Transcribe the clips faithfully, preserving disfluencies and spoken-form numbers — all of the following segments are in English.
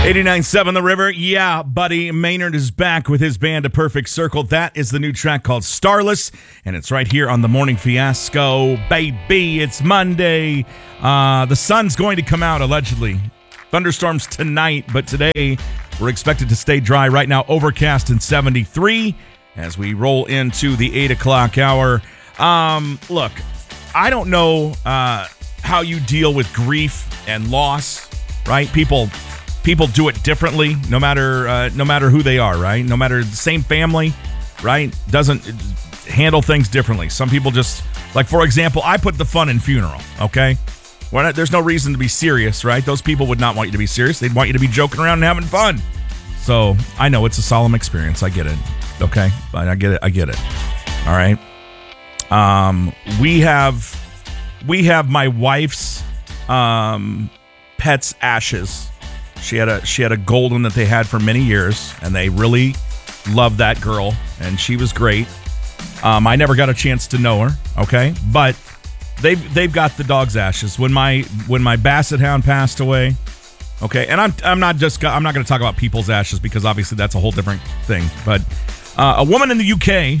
eighty-nine point seven The River. Yeah, buddy. Maynard is back with his band, A Perfect Circle. That is the new track called Starless, and it's right here on the Morning Fiasco. Baby, it's Monday. Uh, the sun's going to come out, allegedly. Thunderstorms tonight, but today we're expected to stay dry. Right now, overcast and seventy-three as we roll into the eight o'clock hour. Um, look, I don't know uh, how you deal with grief and loss, right? People... People do it differently, no matter uh, no matter who they are, right? No matter the same family, right? Doesn't handle things differently. Some people just, like, for example, I put the fun in funeral, okay? Well, not, there's no reason to be serious, right? Those people would not want you to be serious. They'd want you to be joking around and having fun. So I know it's a solemn experience. I get it, okay? But I get it. I get it. All right. Um, we have we have my wife's um, pet's ashes. She had a she had a golden that they had for many years, and they really loved that girl, and she was great. Um, I never got a chance to know her, okay, but they've they've got the dog's ashes. When my when my Basset Hound passed away, okay, and I'm I'm not just I'm not going to talk about people's ashes because obviously that's a whole different thing. But uh, a woman in the U K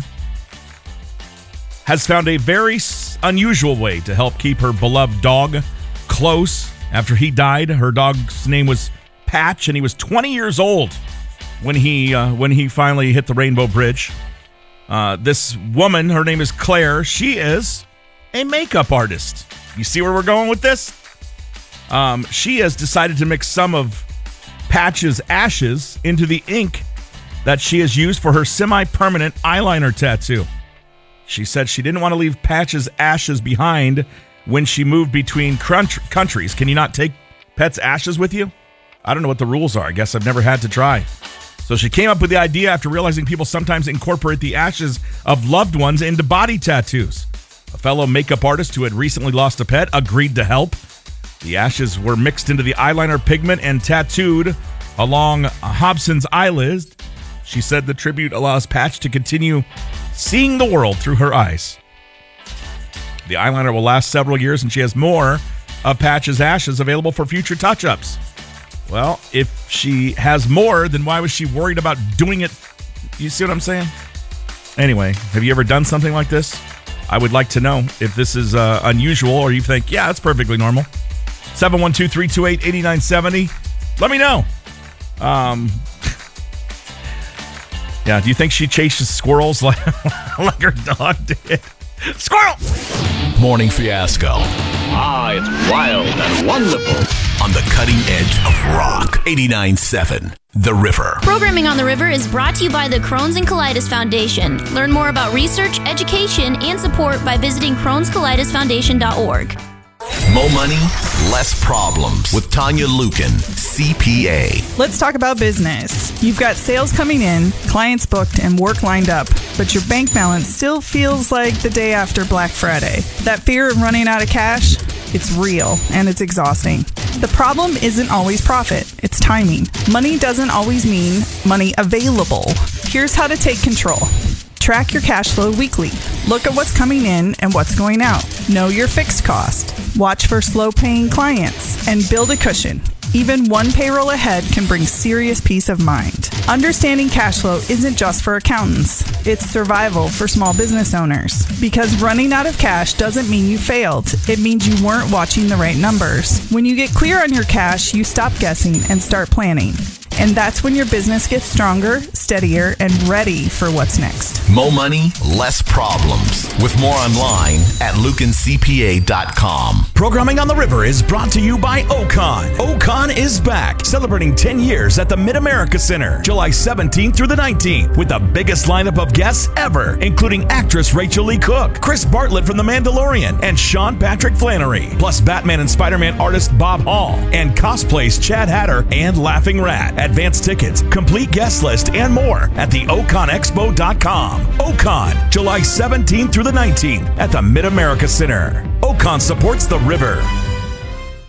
has found a very unusual way to help keep her beloved dog close after he died. Her dog's name was Patch, and he was twenty years old when he uh, when he finally hit the Rainbow Bridge. Uh, this woman, her name is Claire. She is a makeup artist. You see where we're going with this? Um, she has decided to mix some of Patch's ashes into the ink that she has used for her semi-permanent eyeliner tattoo. She said she didn't want to leave Patch's ashes behind when she moved between crunch- countries. Can you not take pets' ashes with you? I don't know what the rules are. I guess I've never had to try. So she came up with the idea after realizing people sometimes incorporate the ashes of loved ones into body tattoos. A fellow makeup artist who had recently lost a pet agreed to help. The ashes were mixed into the eyeliner pigment and tattooed along Hobson's eyelids. She said the tribute allows Patch to continue seeing the world through her eyes. The eyeliner will last several years, and she has more of Patch's ashes available for future touch-ups. Well, if she has more, then why was she worried about doing it? You see what I'm saying? Anyway, have you ever done something like this? I would like to know if this is uh, unusual or you think, yeah, that's perfectly normal. seven one two, three two eight, eight nine seven zero. Let me know. Um, yeah, do you think she chases squirrels like, like her dog did? Squirrel! Morning Fiasco. Ah, it's wild and wonderful. On the cutting edge of rock. eighty-nine point seven The River. Programming on The River is brought to you by the Crohn's and Colitis Foundation. Learn more about research, education, and support by visiting crohns colitis foundation dot org. Mo money, less problems with Tanya Lukin, C P A. Let's talk about business. You've got sales coming in, clients booked, and work lined up, but your bank balance still feels like the day after Black Friday. That fear of running out of cash, it's real, and it's exhausting. The problem isn't always profit, it's timing. Money doesn't always mean money available. Here's how to take control. Track your cash flow weekly. Look at what's coming in and what's going out. Know your fixed cost. Watch for slow-paying clients and build a cushion. Even one payroll ahead can bring serious peace of mind. Understanding cash flow isn't just for accountants. It's survival for small business owners. Because running out of cash doesn't mean you failed. It means you weren't watching the right numbers. When you get clear on your cash, you stop guessing and start planning. And that's when your business gets stronger, steadier, and ready for what's next. Mo money, less problems. With more online at lukin c p a dot com. Programming on the River is brought to you by Ocon. Ocon is back, celebrating ten years at the Mid-America Center, July seventeenth through the nineteenth, with the biggest lineup of guests ever, including actress Rachel Lee Cook, Chris Bartlett from The Mandalorian, and Sean Patrick Flannery, plus Batman and Spider-Man artist Bob Hall, and cosplays Chad Hatter and Laughing Rat. Advance tickets, complete guest list, and more at the ocon expo dot com. Ocon, July seventeenth through the the nineteenth at the Mid-America Center. Ocon supports the River.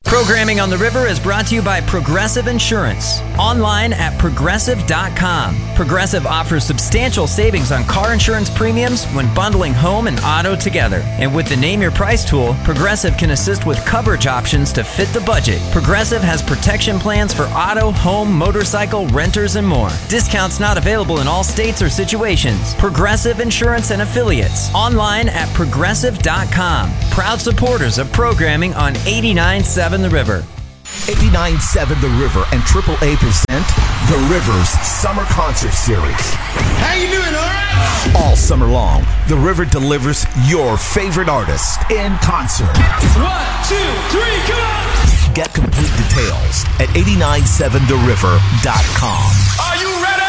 Programming on the River is brought to you by Progressive Insurance. Online at progressive dot com. Progressive offers substantial savings on car insurance premiums when bundling home and auto together. And with the Name Your Price tool, Progressive can assist with coverage options to fit the budget. Progressive has protection plans for auto, home, motorcycle, renters, and more. Discounts not available in all states or situations. Progressive Insurance and Affiliates. Online at progressive dot com. Proud supporters of programming on eighty-nine point seven The River. eighty-nine point seven The River and triple A present The River's Summer Concert Series. How you doing, all right? All summer long, The River delivers your favorite artist in concert. One, two, three, come on! Get complete details at eighty-nine seven the river dot com. Are you ready?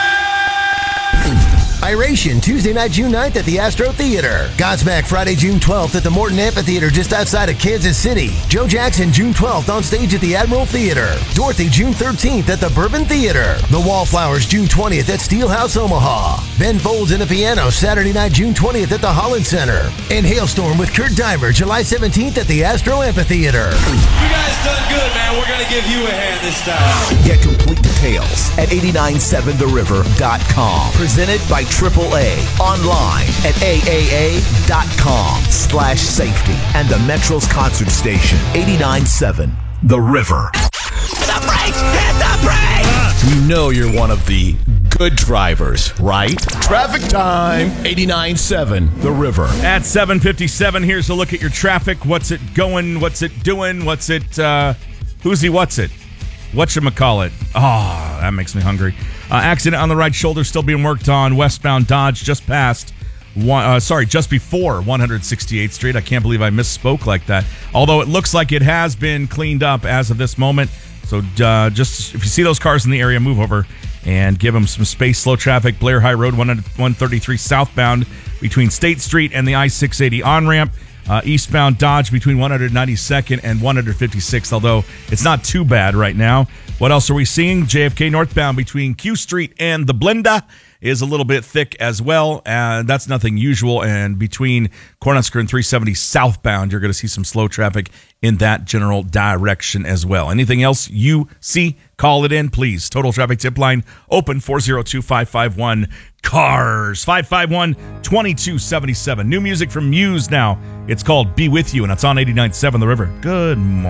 Iration, Tuesday night, June ninth at the Astro Theater. Godsmack, Friday, June twelfth at the Morton Amphitheater just outside of Kansas City. Joe Jackson, June twelfth on stage at the Admiral Theater. Dorothy, June thirteenth at the Bourbon Theater. The Wallflowers, June twentieth at Steelhouse, Omaha. Ben Folds in a piano, Saturday night, June twentieth at the Holland Center. And Hailstorm with Kurt Dimer, July seventeenth at the Astro Amphitheater. You guys done good, man. We're going to give you a hand this time. Get complete details at eighty-nine seven the river dot com. Presented by triple A. Online at A A A dot com slash safety. And the Metro's concert station, eighty-nine seven The River. The brakes! Hit the brakes! You know you're one of the good drivers, right? Traffic time, eighty-nine seven The River. At seven fifty-seven, here's a look at your traffic. What's it going? What's it doing? What's it, uh, who's he, what's it? Whatchamacallit? Oh, that makes me hungry. Uh, accident on the right shoulder still being worked on. Westbound Dodge just past, one, uh, sorry, just before one hundred sixty-eighth Street. I can't believe I misspoke like that. Although it looks like it has been cleaned up as of this moment. So uh, just if you see those cars in the area, move over and give them some space. Slow traffic, Blair High Road, one thirty-three southbound between State Street and the I six eighty on-ramp. Uh, eastbound Dodge between one ninety-second and one fifty-sixth, although it's not too bad right now. What else are we seeing? J F K northbound between Q Street and the Blenda is a little bit thick as well. And that's nothing usual. And between Cornhusker and three seventy southbound, you're going to see some slow traffic in that general direction as well. Anything else you see, call it in, please. Total Traffic Tip Line open four oh two, five five one, C A R S. five five one, two two seven seven. New music from Muse now. It's called Be With You, and it's on eighty-nine point seven The River. Good morning.